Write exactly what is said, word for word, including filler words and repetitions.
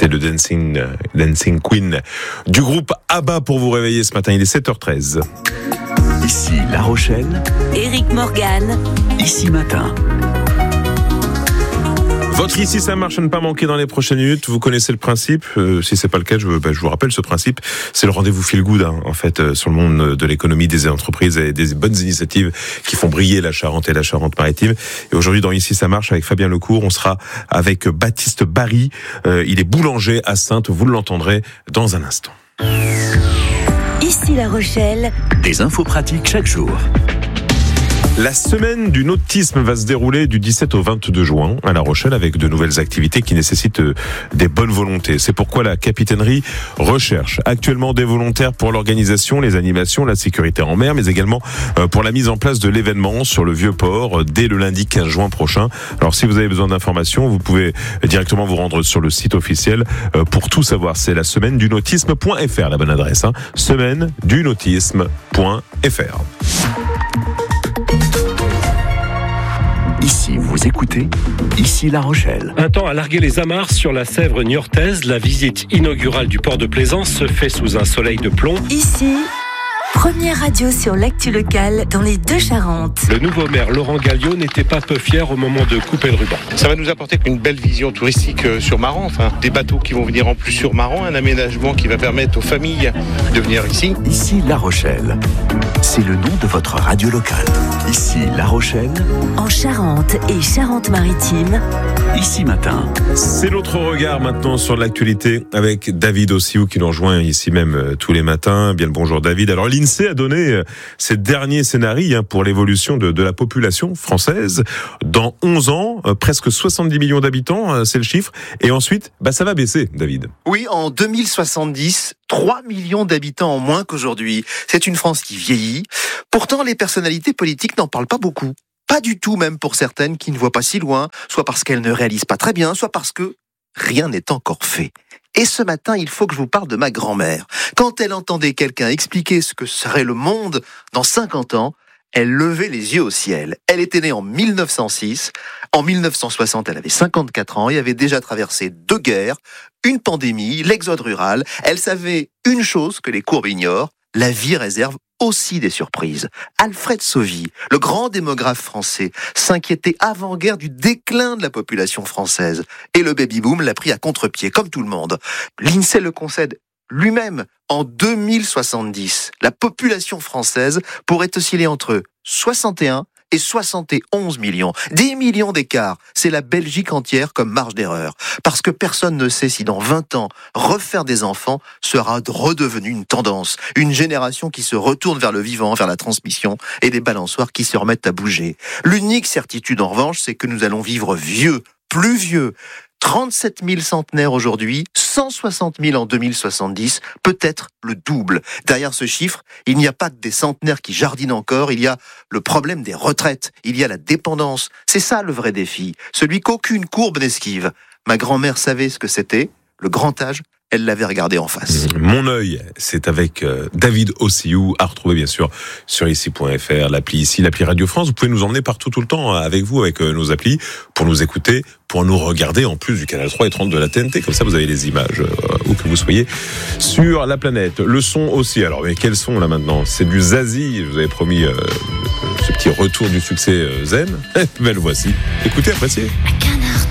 C'était le Dancing, euh, Dancing Queen du groupe ABBA pour vous réveiller ce matin. Il est sept heures treize. Ici La Rochelle. Éric Morgan. Ici Matin. Votre Ici ça marche à ne pas manquer dans les prochaines minutes. Vous connaissez le principe. Euh, si c'est pas le cas, je, bah, je vous rappelle ce principe. C'est le rendez-vous feel good, hein, en fait, euh, sur le monde de l'économie, des entreprises et des bonnes initiatives qui font briller la Charente et la Charente-Maritime. Et aujourd'hui, dans Ici ça marche, avec Fabien Lecourt, on sera avec Baptiste Barry. Euh, il est boulanger à Saintes. Vous l'entendrez dans un instant. Ici La Rochelle. Des infos pratiques chaque jour. La semaine du nautisme va se dérouler du dix-sept au vingt-deux juin à La Rochelle avec de nouvelles activités qui nécessitent des bonnes volontés. C'est pourquoi la capitainerie recherche actuellement des volontaires pour l'organisation, les animations, la sécurité en mer, mais également pour la mise en place de l'événement sur le Vieux-Port dès le lundi quinze juin prochain. Alors si vous avez besoin d'informations, vous pouvez directement vous rendre sur le site officiel pour tout savoir. C'est la semaine du nautisme point f r, la bonne adresse, hein. semaine du nautisme point f r. Ici, vous écoutez, Ici La Rochelle. Un temps à larguer les amarres sur la Sèvre niortaise, la visite inaugurale du port de Plaisance se fait sous un soleil de plomb. Ici, première radio sur l'actu locale dans les deux Charentes. Le nouveau maire Laurent Galliot n'était pas peu fier au moment de couper le ruban. Ça va nous apporter une belle vision touristique sur Maran, enfin, des bateaux qui vont venir en plus sur Maran, un aménagement qui va permettre aux familles de venir ici. Ici La Rochelle. C'est le nom de votre radio locale. Ici La Rochelle. En Charente et Charente-Maritime. Ici Matin. C'est l'autre regard maintenant sur l'actualité avec David Ossiou qui nous rejoint ici même euh, tous les matins. Bien le bonjour David. Alors l'INSEE a donné euh, ses derniers scénarios hein, pour l'évolution de, de la population française. Dans onze ans, euh, presque soixante-dix millions d'habitants, euh, c'est le chiffre. Et ensuite, bah, ça va baisser, David. Oui, en deux mille soixante-dix, trois millions d'habitants en moins qu'aujourd'hui. C'est une France qui vieillit. Pourtant, les personnalités politiques n'en parlent pas beaucoup. Pas du tout, même pour certaines qui ne voient pas si loin, soit parce qu'elles ne réalisent pas très bien, soit parce que rien n'est encore fait. Et ce matin, il faut que je vous parle de ma grand-mère. Quand elle entendait quelqu'un expliquer ce que serait le monde dans cinquante ans, elle levait les yeux au ciel. Elle était née en mille neuf cent six. En mille neuf cent soixante, elle avait cinquante-quatre ans et avait déjà traversé deux guerres, une pandémie, l'exode rural. Elle savait une chose que les courbes ignorent, la vie réserve aussi des surprises. Alfred Sauvy, le grand démographe français, s'inquiétait avant-guerre du déclin de la population française. Et le baby-boom l'a pris à contre-pied, comme tout le monde. L'INSEE le concède lui-même. En deux mille soixante-dix, la population française pourrait osciller entre soixante et un et soixante et onze millions. dix millions d'écart. C'est la Belgique entière comme marge d'erreur. Parce que personne ne sait si dans vingt ans, refaire des enfants sera redevenu une tendance. Une génération qui se retourne vers le vivant, vers la transmission, et des balançoires qui se remettent à bouger. L'unique certitude en revanche, c'est que nous allons vivre vieux, plus vieux. trente-sept mille centenaires aujourd'hui, cent soixante mille en deux mille soixante-dix, peut-être le double. Derrière ce chiffre, il n'y a pas que des centenaires qui jardinent encore, il y a le problème des retraites, il y a la dépendance. C'est ça le vrai défi, celui qu'aucune courbe n'esquive. Ma grand-mère savait ce que c'était, le grand âge, elle l'avait regardé en face. Mon œil, c'est avec euh, David Ossiou, à retrouver bien sûr sur ici point f r, l'appli ici, l'appli Radio France. Vous pouvez nous emmener partout tout le temps avec vous, avec euh, nos applis, pour nous écouter, pour nous regarder en plus du canal trois et trente de la T N T. Comme ça, vous avez les images euh, où que vous soyez sur la planète. Le son aussi. Alors, mais quel son là maintenant? C'est du Zazie. Je vous avais promis euh, ce petit retour du succès euh, Zen. Mais le voici. Écoutez, appréciez. Un canard